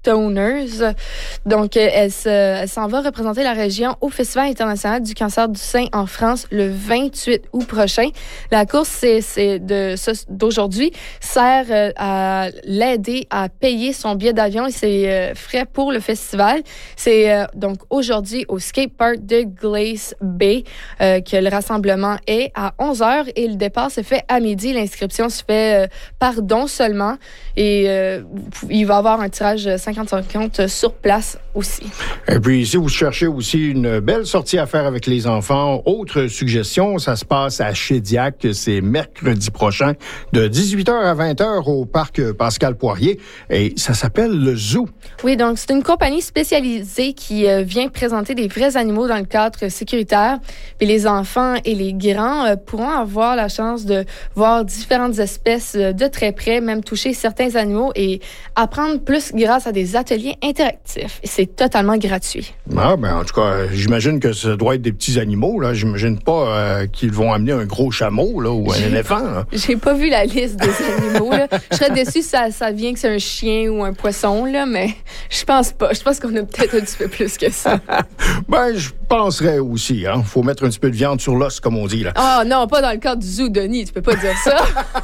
Stoners. Donc, elle s'en va représenter la région au Festival international du cancer du sein en France le 28 août prochain. La course d'aujourd'hui sert à l'aider à payer son billet d'avion et ses frais pour le festival. C'est donc aujourd'hui au skatepark de Glace Bay que le rassemblement est à 11h et le départ se fait à midi. L'inscription se fait par don seulement et il va y avoir un tirage 50-50 sur place aussi. Et puis, si vous cherchez aussi une belle sortie à faire avec les enfants, autre suggestion, ça se passe à Chédiac, c'est mercredi prochain, de 18h à 20h au parc Pascal-Poirier, et ça s'appelle le Zoo. Oui, donc c'est une compagnie spécialisée qui vient présenter des vrais animaux dans le cadre sécuritaire. Puis les enfants et les grands pourront avoir la chance de voir différentes espèces de très près, même toucher certains animaux et apprendre plus grâce à des ateliers interactifs. Et c'est totalement gratuit. Ah, ben en tout cas, j'imagine que ça doit être des petits animaux, là. J'imagine pas qu'ils vont amener un gros chameau, là, ou un éléphant. Là. J'ai pas vu la liste des animaux, là. Je serais déçue si ça vient que c'est un chien ou un poisson, là, mais je pense pas. Je pense qu'on a peut-être un petit peu plus que ça. Ben, je penserais aussi, hein. Faut mettre un petit peu de viande sur l'os, comme on dit, là. Ah, non, pas dans le cadre du zoo, Denis. Tu peux pas dire ça.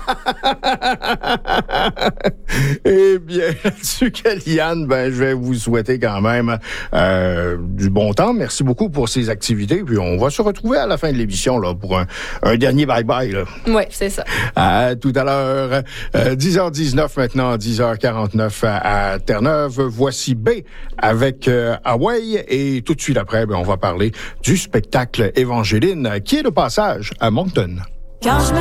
Eh bien, là-dessus, Kellyanne, ben, je vais vous souhaiter quand même du bon temps. Merci beaucoup pour ces activités. Puis on va se retrouver à la fin de l'émission là pour un dernier bye-bye. Oui, c'est ça. À tout à l'heure. 10h19 maintenant, 10h49 à Terre-Neuve. Voici B avec Hawaii. Et tout de suite après, ben, on va parler du spectacle Évangéline qui est de passage à Moncton. Quand je me